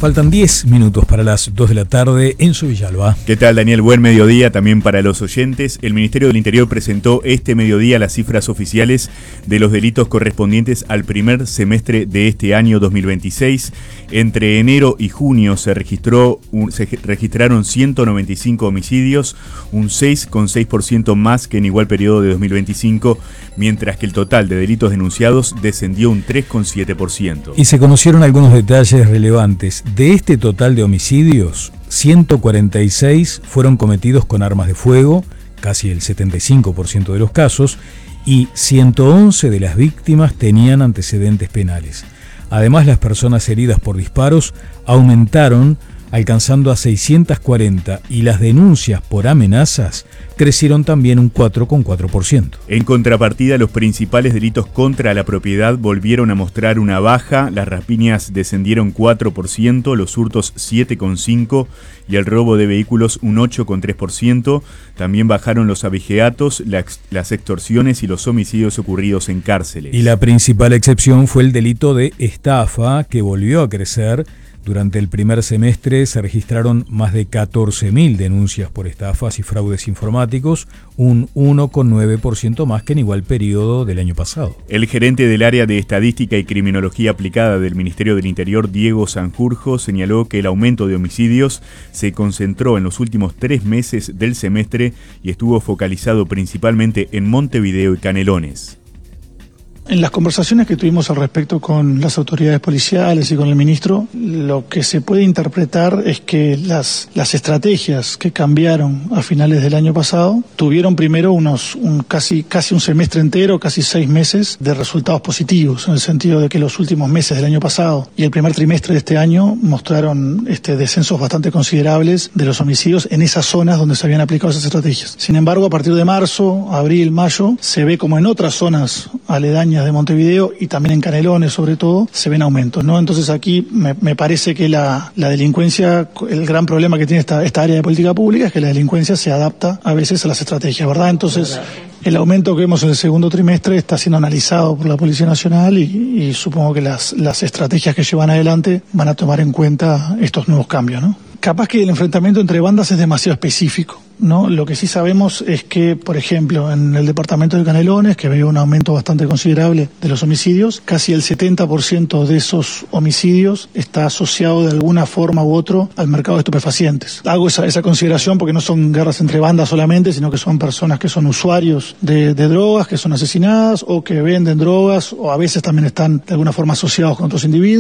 Faltan 10 minutos para las 2 de la tarde. Enzo Villalba. ¿Qué tal, Daniel? Buen mediodía también para los oyentes. El Ministerio del Interior presentó este mediodía las cifras oficiales de los delitos correspondientes al primer semestre de este año 2026. Entre enero y junio se registraron 195 homicidios, un 6,6% más que en igual periodo de 2025, mientras que el total de delitos denunciados descendió un 3,7%. Y se conocieron algunos detalles relevantes. De este total de homicidios, 146 fueron cometidos con armas de fuego, casi el 75% de los casos, y 111 de las víctimas tenían antecedentes penales. Además, las personas heridas por disparos aumentaron, alcanzando a 640, y las denuncias por amenazas crecieron también un 4,4%. En contrapartida, los principales delitos contra la propiedad volvieron a mostrar una baja. Las rapiñas descendieron 4%, los hurtos 7,5% y el robo de vehículos un 8,3%. También bajaron los abigeatos, las extorsiones y los homicidios ocurridos en cárceles. Y la principal excepción fue el delito de estafa, que volvió a crecer. Durante el primer semestre se registraron más de 14.000 denuncias por estafas y fraudes informáticos, un 1,9% más que en igual periodo del año pasado. El gerente del área de Estadística y Criminología Aplicada del Ministerio del Interior, Diego Sanjurjo, señaló que el aumento de homicidios se concentró en los últimos 3 meses del semestre y estuvo focalizado principalmente en Montevideo y Canelones. En las conversaciones que tuvimos al respecto con las autoridades policiales y con el ministro, lo que se puede interpretar es que las estrategias que cambiaron a finales del año pasado tuvieron primero casi un semestre entero, casi 6 meses de resultados positivos, en el sentido de que los últimos meses del año pasado y el primer trimestre de este año mostraron descensos bastante considerables de los homicidios en esas zonas donde se habían aplicado esas estrategias. Sin embargo, a partir de marzo, abril, mayo, se ve como en otras zonas aledañas de Montevideo y también en Canelones sobre todo, se ven aumentos, ¿no? Entonces aquí me parece que la delincuencia, el gran problema que tiene esta área de política pública es que la delincuencia se adapta a veces a las estrategias, ¿verdad? Entonces el aumento que vemos en el segundo trimestre está siendo analizado por la Policía Nacional y supongo que las estrategias que llevan adelante van a tomar en cuenta estos nuevos cambios, ¿no? Capaz que el enfrentamiento entre bandas es demasiado específico, ¿no? Lo que sí sabemos es que, por ejemplo, en el departamento de Canelones, que veo un aumento bastante considerable de los homicidios, casi el 70% de esos homicidios está asociado de alguna forma u otro al mercado de estupefacientes. Hago esa consideración porque no son guerras entre bandas solamente, sino que son personas que son usuarios de drogas, que son asesinadas o que venden drogas o a veces también están de alguna forma asociados con otros individuos.